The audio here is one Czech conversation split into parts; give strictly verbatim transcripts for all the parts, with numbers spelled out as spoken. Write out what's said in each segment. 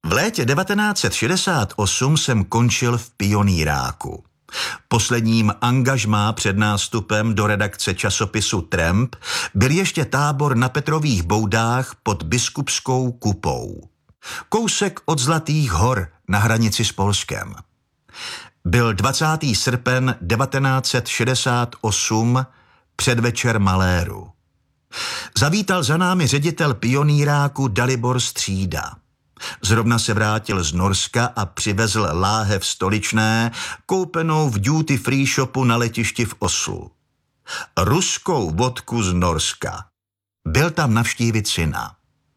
V létě devatenáct set šedesát osm jsem končil v pionýráku. Posledním angažmá před nástupem do redakce časopisu Tramp byl ještě tábor na Petrových Boudách pod Biskupskou kupou. Kousek od Zlatých hor na hranici s Polskem. Byl dvacátého srpna devatenáct set šedesát osm, předvečer maléru. Zavítal za námi ředitel pionýráku Dalibor Střída. Zrovna se vrátil z Norska a přivezl láhev stoličné, koupenou v duty free shopu na letišti v Oslu. Ruskou vodku z Norska. Byl tam navštívit syna.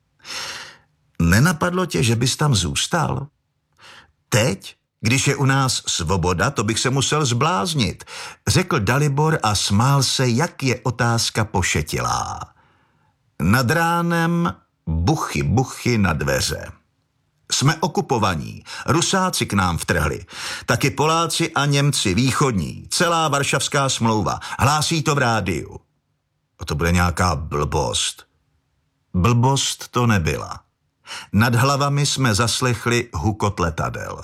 Nenapadlo tě, že bys tam zůstal? Teď, když je u nás svoboda, to bych se musel zbláznit, řekl Dalibor a smál se, jak je otázka pošetilá. Nad ránem buchy, buchy na dveře. Jsme okupovaní, Rusáci k nám vtrhli, taky Poláci a Němci východní, celá Varšavská smlouva, hlásí to v rádiu. A to bude nějaká blbost. Blbost to nebyla. Nad hlavami jsme zaslechli hukot letadel.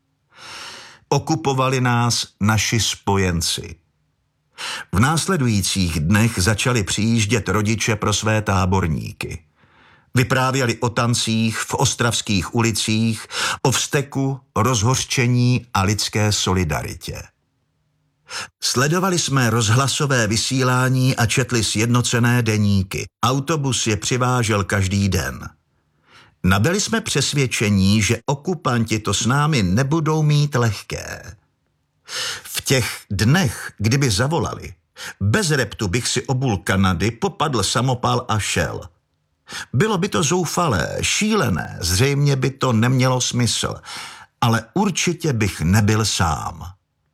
Okupovali nás naši spojenci. V následujících dnech začali přijíždět rodiče pro své táborníky. Vyprávěli o tancích v ostravských ulicích, o vzteku, rozhořčení a lidské solidaritě. Sledovali jsme rozhlasové vysílání a četli sjednocené deníky. Autobus je přivážel každý den. Nabyli jsme přesvědčení, že okupanti to s námi nebudou mít lehké. V těch dnech, kdyby zavolali, bez reptu bych si obul Kanady, popadl samopal a šel. Bylo by to zoufalé, šílené, zřejmě by to nemělo smysl, ale určitě bych nebyl sám.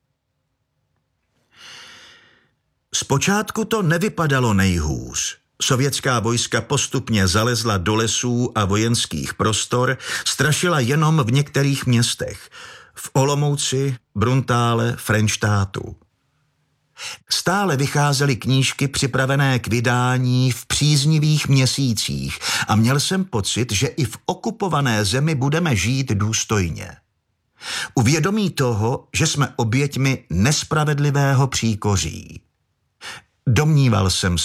Zpočátku to nevypadalo nejhůř. Sovětská vojska postupně zalezla do lesů a vojenských prostor, strašila jenom v některých městech, v Olomouci, Bruntále, Frenštátu. Stále vycházely knížky připravené k vydání v příznivých měsících a měl jsem pocit, že i v okupované zemi budeme žít důstojně. Uvědomí toho, že jsme oběťmi nespravedlivého příkoří. Domníval jsem